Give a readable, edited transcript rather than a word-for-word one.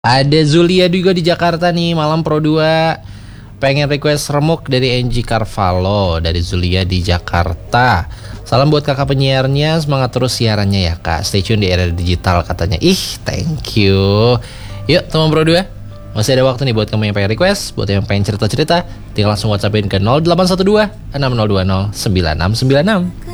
Ada Zulia juga di Jakarta nih, malam Pro 2. Pengen request remuk dari Angie Carvalho dari Zulia di Jakarta. Salam buat kakak penyiarnya, semangat terus siarannya ya kak. Stay tune di era digital katanya. Ih, thank you. Yuk teman Pro 2, masih ada waktu nih buat kamu yang pengen request, buat yang pengen cerita-cerita, tinggal langsung WhatsAppin ke 0812 6020 9696.